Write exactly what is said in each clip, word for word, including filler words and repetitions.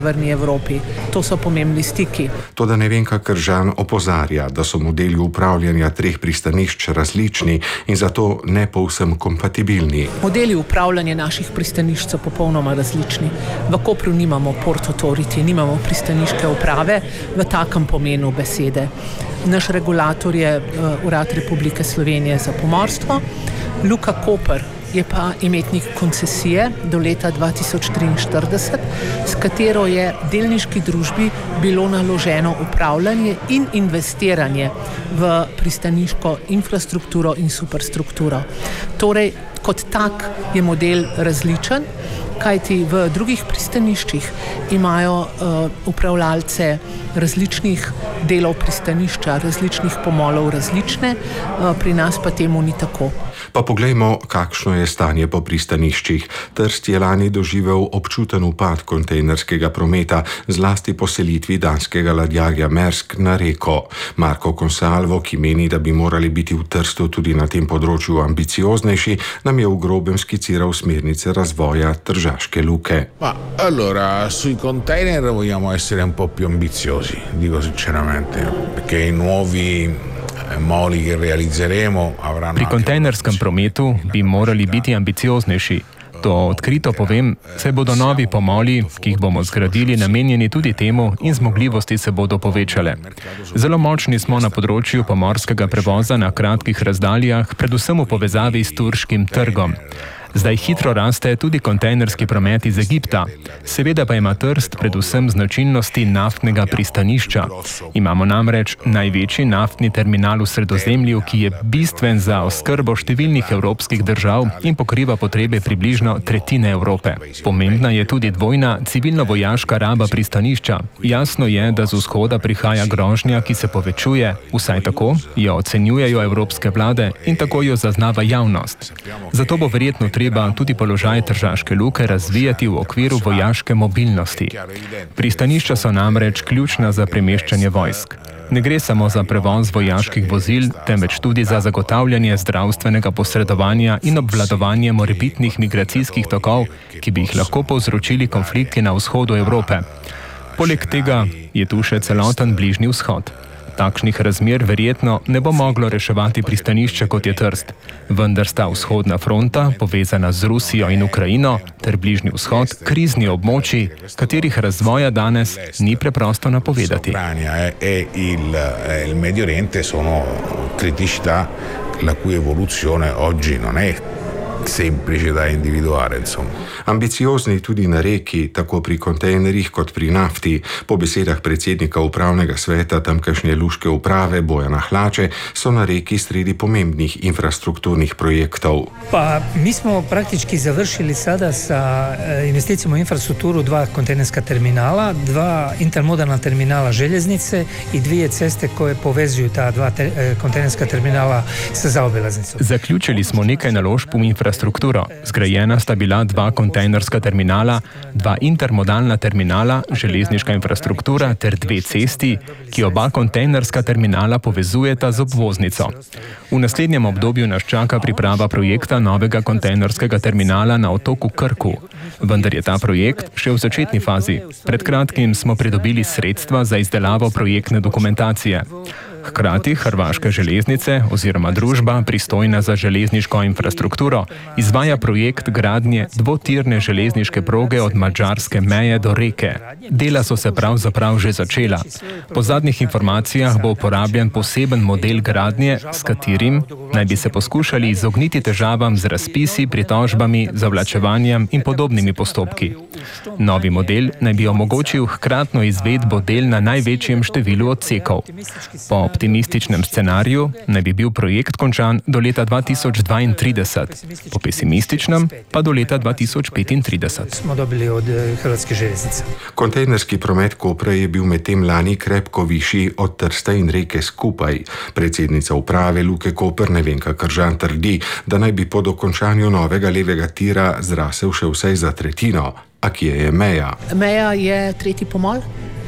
Severni Evropi. To so pomembni stiki. Toda Nevenka Kržan opozarja, da so modeli upravljanja treh pristanišč različni in zato ne povsem kompatibilni. Modeli upravljanja naših pristanišč so popolnoma različni. V Kopru nimamo Port Authority, nimamo pristaniške uprave v takem pomenu besede. Naš regulator je uh, Urad Republike Slovenije za pomorstvo. Luka Koper je pa imetnik koncesije do leta dva tisoč triinštirideset, s katero je delniški družbi bilo naloženo upravljanje in investiranje v pristaniško infrastrukturo in superstrukturo. Torej, kot tak je model različen, kajti v drugih pristaniščih imajo uh, upravljalce različnih delov pristanišča, različnih pomolov, različne, uh, pri nas pa temu ni tako. Pa poglejmo, kakšno je stanje po pristaniščih. Trst je lani doživel občuten upad kontejnerskega prometa, zlasti po selitvi danskega ladjarja Maersk na Reko. Marko Consalvo, ki meni, da bi morali biti v Trstu tudi na tem področju ambicioznejši, nam je v grobem skiciral smernice razvoja tržaške luke. Ma allora, sui container vogliamo essere un po' più ambiziosi, dico sinceramente, perché i nuovi Pri kontejnerskem prometu bi morali biti ambicioznejši. To odkrito povem, saj bodo novi pomoli, ki jih bomo zgradili, namenjeni tudi temu in zmogljivosti se bodo povečale. Zelo močni smo na področju pomorskega prevoza na kratkih razdaljah, predvsem v povezavi s turškim trgom. Zdaj hitro raste tudi kontejnerski promet iz Egipta. Seveda pa ima Trst predvsem značilnosti naftnega pristanišča. Imamo namreč največji naftni terminal v Sredozemlju, ki je bistven za oskrbo številnih evropskih držav in pokriva potrebe približno tretjine Evrope. Pomembna je tudi dvojna civilno-vojaška raba pristanišča. Jasno je, da z vzhoda prihaja grožnja, ki se povečuje, vsaj tako jo ocenjujejo evropske vlade in tako jo zaznava javnost. Zato bo verjetno treba tudi položaj tržaške luke razvijati v okviru vojaške mobilnosti. Pristanišča so namreč ključna za premeščanje vojsk. Ne gre samo za prevoz vojaških vozil, temveč tudi za zagotavljanje zdravstvenega posredovanja in obvladovanje morebitnih migracijskih tokov, ki bi jih lahko povzročili konflikti na vzhodu Evrope. Poleg tega je tu še celoten Bližnji vzhod. Takšnih razmer verjetno ne bo moglo reševati pristanišče kot je Trst, vendar sta vzhodna fronta, povezana z Rusijo in Ukrajino, ter Bližnji vzhod, krizni območji, katerih razvoja danes ni preprosto napovedati. Il Medio Oriente sono criticità la cui evoluzione oggi non è semplice da individuare, insomma. Ambiciozni tudi na Reki, tako pri kontejnerjih kot pri nafti. Po besedah predsednika upravnega sveta tamkajšnje luške uprave Bojana Hlače so na Reki sredi pomembnih infrastrukturnih projektov. Pa mi smo praktički završili sada sa investicijom u infrastrukturu dva kontejnerska terminala, dva intermodalna terminala željeznice i dvije ceste koje povezuju ta dva te, kontejnerska terminala sa zaobilaznicom. Zaključili smo nekaj naložb v infrastrukturo. Zgrajena sta bila dva kontejnerska terminala, dva intermodalna terminala, železniška infrastruktura ter dve cesti, ki oba kontejnerska terminala povezujeta z obvoznico. V naslednjem obdobju nas čaka priprava projekta novega kontejnerskega terminala na otoku Krku. Vendar je ta projekt še v začetni fazi. Pred kratkim smo pridobili sredstva za izdelavo projektne dokumentacije. Hkrati Hrvaške železnice oziroma družba, pristojna za železniško infrastrukturo, izvaja projekt gradnje dvotirne železniške proge od madžarske meje do Reke. Dela so se pravzaprav že začela. Po zadnjih informacijah bo uporabljen poseben model gradnje, s katerim naj bi se poskušali izogniti težavam z razpisi, pritožbami, zavlačevanjem in podobnimi postopki. Novi model naj bi omogočil hkratno izvedbo del na največjem številu odsekov. Po optimističnem scenariju naj bi bil projekt končan do leta dva tisoč dvaintrideset, po pesimističnem pa do leta dva tisoč petintrideset. Smo dobili od Hrvatske železnice. Kontejnerski promet Kopra je bil medtem lani krepko višji od Trsta in Reke skupaj. Predsednica uprave Luke Koper Nevenka Kržan trdi, da naj bi po dokončanju novega levega tira zrasel še vsaj za tretjino. A kje je meja? Meja je tretji pomol.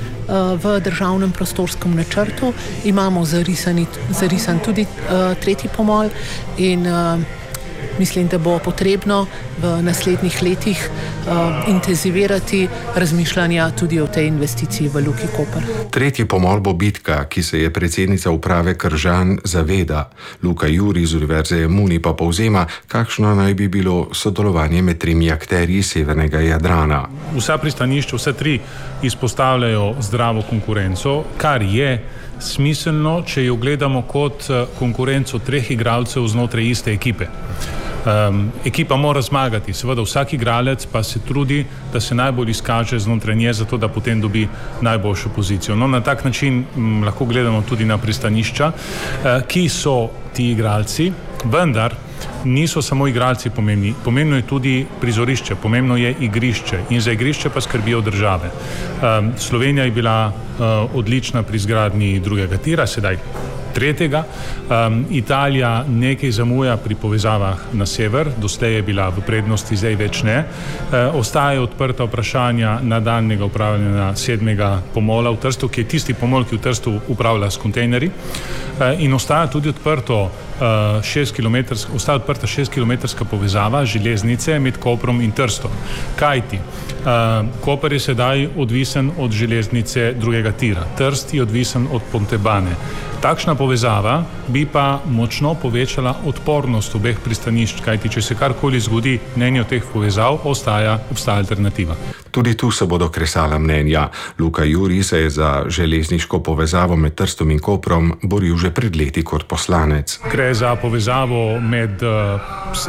V državnem prostorskem načrtu imamo zarisani, zarisan tudi uh, tretji pomol in uh, Mislim, da bo potrebno v naslednjih letih uh, intenzivirati razmišljanja tudi o tej investiciji v Luki Koper. Tretji pomol bo bitka, ki se je predsednica uprave Kržan zaveda. Luka Juri iz Univerze Muni pa povzema, kakšno naj bi bilo sodelovanje med tremi akterji severnega Jadrana. Vsa pristanišča, vse tri izpostavljajo zdravo konkurenco, kar je smiselno, če jo gledamo kot konkurenco treh igralcev znotraj iste ekipe. Um, ekipa mora zmagati, seveda vsak igralec pa se trudi, da se najbolj izkaže znotraj nje, zato da potem dobi najboljšo pozicijo. No, na tak način m, lahko gledamo tudi na pristanišča, uh, ki so ti igralci, vendar niso samo igralci pomembni, pomembno je tudi prizorišče, pomembno je igrišče in za igrišče pa skrbijo države. Um, Slovenija je bila uh, odlična pri izgradnji drugega tira, sedaj tretjega. Um, Italija nekaj zamuja pri povezavah na sever, doslej je bila v prednosti, zdaj več ne. E, ostajajo odprta vprašanja nadaljnjega upravljanja sedmega pomola v Trstu, ki je tisti pomol, ki v Trstu upravlja s kontejnerji. E, in ostaja tudi odprto, uh, šest kilometrska, ostaja odprta šestkilometrska povezava železnice med Koprom in Trstom. Kajti, uh, Koper je sedaj odvisen od železnice drugega tira, Trst je odvisen od Pontebane. Takšna povezava bi pa močno povečala odpornost obeh pristanišč, kajti če se karkoli zgodi, mnenje teh povezav ostaja, obstaja alternativa. Tudi tu se bodo kresala mnenja. Luka Juri se je za železniško povezavo med Trstom in Koprom boril že pred leti kot poslanec. Gre za povezavo med uh,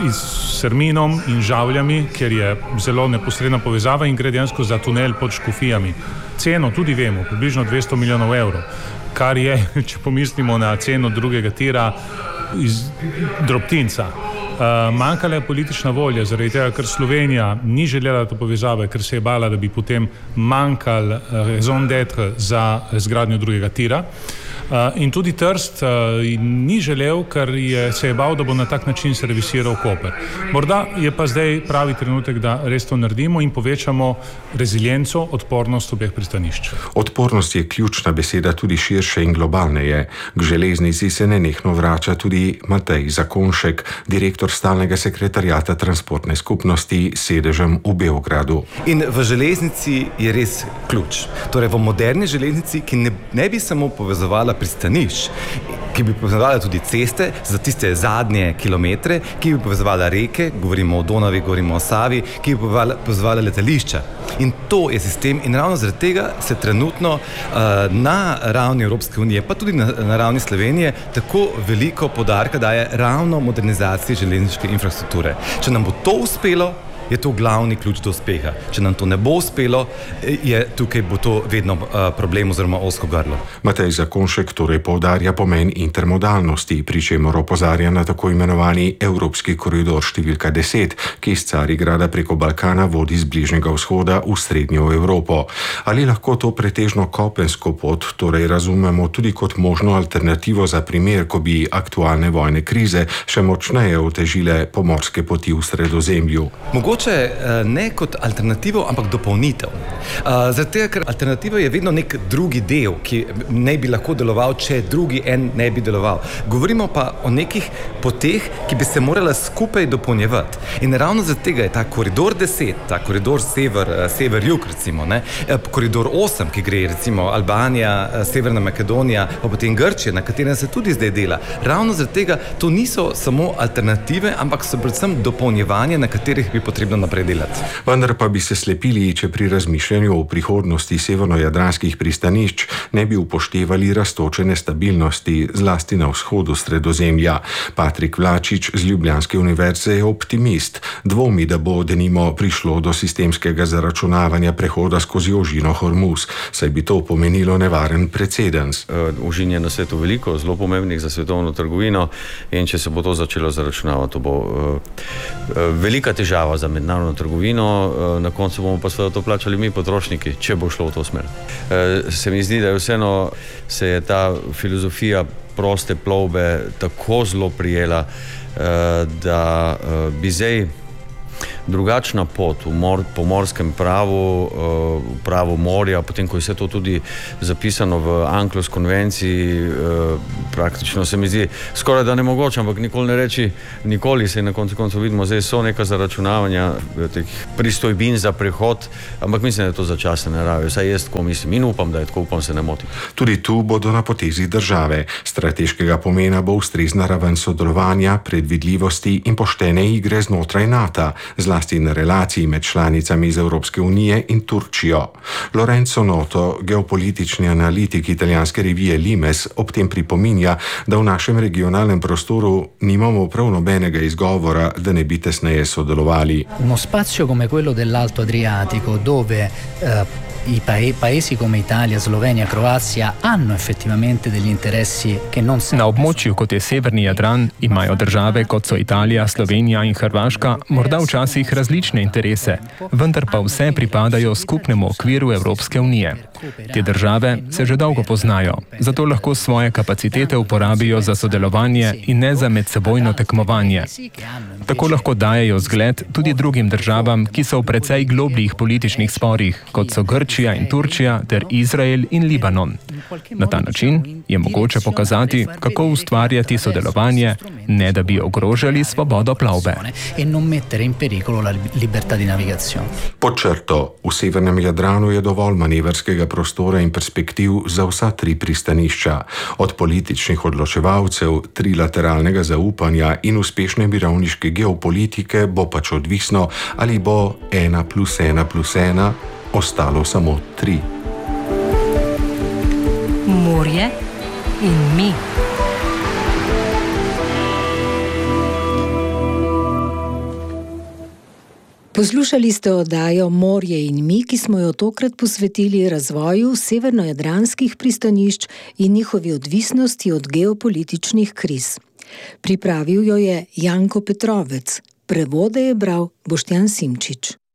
Serminom in Žavljami, ker je zelo neposredna povezava in gre dejansko za tunel pod Škofijami. Ceno tudi vemo, približno dvesto milijonov evrov. Kar je, če pomislimo na ceno drugega tira, iz drobtinca. Uh, manjkala je politična volja, zaradi tega, ker Slovenija ni želela to povezave, ker se je bala, da bi potem manjkal raison d'être za izgradnjo drugega tira. Uh, in tudi Trst uh, ni želel, ker je, se je bal, da bo na tak način servisiral Koper. Morda je pa zdaj pravi trenutek, da res to naredimo in povečamo rezilienco, odpornost obeh pristanišč. Odpornost je ključna beseda tudi širše in globalneje. K železnici se nenehno vrača tudi Matej Zakonšek, direktor stalnega sekretariata transportne skupnosti s sedežem v Beogradu. In v železnici je res ključ. Torej v moderni železnici, ki ne, ne bi samo povezovala pristanišč, ki bi povezovala tudi ceste za tiste zadnje kilometre, ki bi povezovala reke, govorimo o Donavi, govorimo o Savi, ki bi povezovala letališča. In to je sistem in ravno zaradi tega se trenutno uh, na ravni Evropske unije, pa tudi na, na ravni Slovenije, tako veliko poudarka daje ravno modernizaciji železniške infrastrukture. Če nam bo to uspelo, je to glavni ključ do uspeha. Če nam to ne bo uspelo, je tukaj bo to vedno uh, problem oziroma ozko grlo. Matej Zakonšek torej poudarja pomen intermodalnosti, pri čemer opozarja na tako imenovani Evropski koridor številka deset, ki iz Carigrada preko Balkana vodi z Bližnjega vzhoda v srednjo Evropo. Ali lahko to pretežno kopensko pot torej razumemo tudi kot možno alternativo za primer, ko bi aktualne vojne krize še močneje otežile pomorske poti v Sredozemlju? Mogoče ne kot alternativo, ampak dopolnitev. Zaradi tega, ker alternativa je vedno nek drugi del, ki ne bi lahko deloval, če drugi en ne bi deloval. Govorimo pa o nekih poteh, ki bi se morala skupaj dopolnjevati. In ravno zaradi tega je ta koridor deset, ta koridor sever, sever-jug recimo, ne? Koridor osem, ki gre recimo Albanija, Severna Makedonija, pa potem Grčija, na katerem se tudi zdaj dela. Ravno zaradi tega to niso samo alternative, ampak so predvsem dopolnjevanje, na katerih bi potrebno naprej delati. Vendar pa bi se slepili, če pri razmišljanju o prihodnosti severno-jadranskih pristanišč ne bi upoštevali rastoče nestabilnosti, zlasti na vzhodu Sredozemlja. Patrik Vlačič z Ljubljanske univerze je optimist. Dvomi, da bo denimo prišlo do sistemskega zaračunavanja prehoda skozi ožino Hormuz, saj bi to pomenilo nevaren precedens. Ožin je na svetu veliko, zelo pomembnih za svetovno trgovino in če se bo to začelo zaračunavati, to bo uh, velika težava za mednarodno trgovino, na koncu bomo pa seveda to plačali mi, potrošniki, če bo šlo v to smer. Se mi zdi, da je vseeno se je ta filozofija proste plovbe tako zelo prijela, da bi zdaj drugačna pot v mor, po morskem pravu, v pravu morja, potem ko je vse to tudi zapisano v Anklos konvenciji, praktično se mi zdi skoraj da nemogoče, ampak nikoli ne reči, nikoli se na koncu koncu vidimo, zdaj so neka zaračunavanja teh pristojbin za prehod, ampak mislim, da je to začasne narave, vsaj jaz tako mislim in upam, da je tako, upam se ne motim. Tudi tu bodo na potezi države. Strateškega pomena bo ustrezna raven sodelovanja, predvidljivosti in poštene igre znotraj NATO, zlasti na relaciji med članicami iz Evropske unije in Turčijo. Lorenzo Noto, geopolitični analitik italijanske revije Limes, ob tem pripominja, da v našem regionalnem prostoru nimamo prav nobenega izgovora, da ne bi tesneje sodelovali. Uno spazio come quello dell'Alto Adriatico, dove eh, i pa- paesi come Italia, Slovenia, Croazia hanno effettivamente degli interessi che non si... Na območju, kot je Severni Jadran, imajo države, kot so Italija, Slovenija in Hrvaška, morda včasih različne interese, vendar pa vse pripadajo skupnemu okviru Evropske unije. Te države se že dolgo poznajo, zato lahko svoje kapacitete uporabijo za sodelovanje in ne za medsebojno tekmovanje. Tako lahko dajejo zgled tudi drugim državam, ki so v precej globljih političnih sporih, kot so Grčija in Turčija ter Izrael in Libanon. Na ta način je mogoče pokazati, kako ustvarjati sodelovanje, ne da bi ogrožali svobodo plavbe. Pod črto, v Severnem Jadranu je dovolj manevrskega prostora in perspektiv za vsa tri pristanišča. Od političnih odločevalcev, trilateralnega zaupanja in uspešne mirovniške geopolitike bo pač odvisno, ali bo ena plus ena plus ena ostalo samo tri. Morje in mi. Poslušali ste oddajo Morje in mi, ki smo jo tokrat posvetili razvoju severnojadranskih pristanišč in njihovi odvisnosti od geopolitičnih kriz. Pripravil jo je Janko Petrovec, prevode je bral Boštjan Simčič.